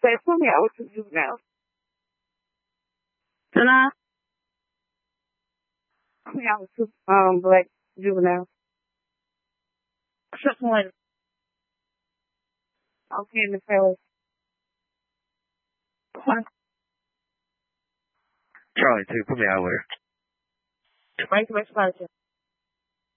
Say, put me out with some juveniles. Hello? Put me out with two black juveniles. What's one? Okay, in the fellas. Charlie, too. Put me out with her. Right to my sponsor.